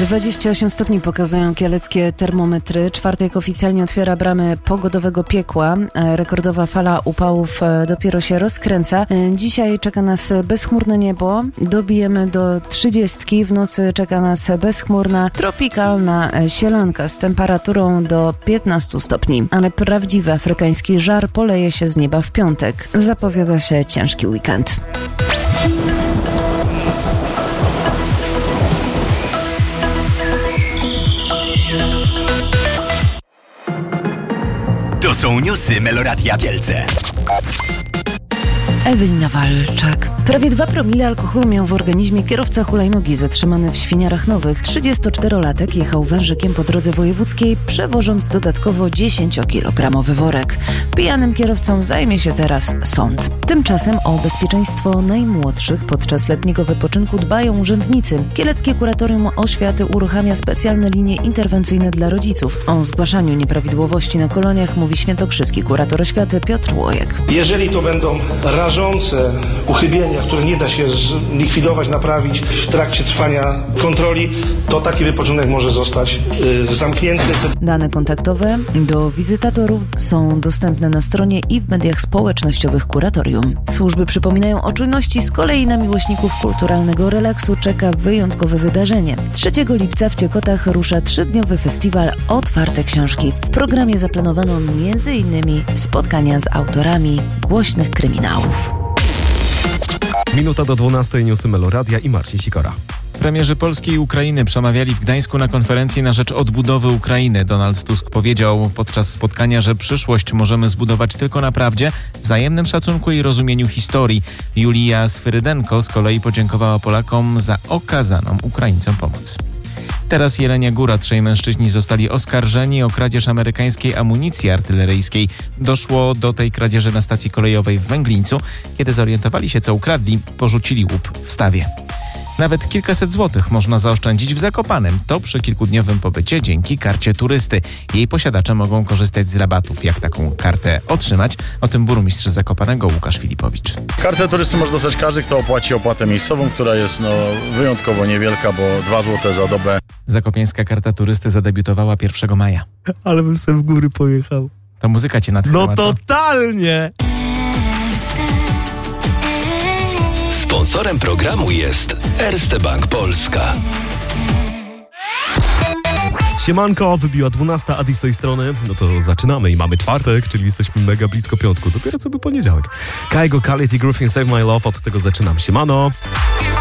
28 stopni pokazują kieleckie termometry. Czwartek oficjalnie otwiera bramy pogodowego piekła. Rekordowa fala upałów dopiero się rozkręca. Dzisiaj czeka nas bezchmurne niebo. Dobijemy do 30. W nocy czeka nas bezchmurna, tropikalna sielanka z temperaturą do 15 stopni. Ale prawdziwy afrykański żar poleje się z nieba w piątek. Zapowiada się ciężki weekend. To są newsy Meloradia Kielce. Ewelina Walczak. Prawie 2 promile alkoholu miał w organizmie kierowca hulajnogi zatrzymany w Świniarach Nowych. 34-latek jechał wężykiem po drodze wojewódzkiej, przewożąc dodatkowo 10-kilogramowy worek. Pijanym kierowcą zajmie się teraz sąd. Tymczasem o bezpieczeństwo najmłodszych podczas letniego wypoczynku dbają urzędnicy. Kieleckie Kuratorium Oświaty uruchamia specjalne linie interwencyjne dla rodziców. O zgłaszaniu nieprawidłowości na koloniach mówi świętokrzyski kurator oświaty Piotr Łojek. Jeżeli to będą rażące uchybienia, które nie da się zlikwidować, naprawić w trakcie trwania kontroli, to taki wypoczynek może zostać zamknięty. Dane kontaktowe do wizytatorów są dostępne na stronie i w mediach społecznościowych kuratorium. Służby przypominają o czujności, z kolei na miłośników kulturalnego relaksu czeka wyjątkowe wydarzenie. 3 lipca w Ciekotach rusza 3-dniowy festiwal Otwarte Książki. W programie zaplanowano m.in. spotkania z autorami głośnych kryminałów. Minuta do 12 newsy Meloradia i Marcin Sikora. Premierzy Polski i Ukrainy przemawiali w Gdańsku na konferencji na rzecz odbudowy Ukrainy. Donald Tusk powiedział podczas spotkania, że przyszłość możemy zbudować tylko na prawdzie, wzajemnym szacunku i rozumieniu historii. Julia Sfyrydenko z kolei podziękowała Polakom za okazaną Ukraińcom pomoc. Teraz Jelenia Góra. 3 mężczyźni zostali oskarżeni o kradzież amerykańskiej amunicji artyleryjskiej. Doszło do tej kradzieży na stacji kolejowej w Węglińcu. Kiedy zorientowali się, co ukradli, porzucili łup w stawie. Nawet kilkaset złotych można zaoszczędzić w Zakopanem. To przy kilkudniowym pobycie dzięki karcie turysty. Jej posiadacze mogą korzystać z rabatów. Jak taką kartę otrzymać? O tym burmistrz Zakopanego Łukasz Filipowicz. Kartę turysty może dostać każdy, kto opłaci opłatę miejscową, która jest wyjątkowo niewielka, bo 2 zł za dobę. Zakopiańska karta turysty zadebiutowała 1 maja. Ale bym sobie w góry pojechał. To muzyka cię natchnęła. No totalnie! Sponsorem programu jest Erste Bank Polska. Siemanko, wybiła 12, Adi z tej strony. No to zaczynamy i mamy czwartek, czyli jesteśmy mega blisko piątku. Dopiero co był poniedziałek. Kaigo, Khalid i Griffin, Save My Love, od tego zaczynam. Siemano!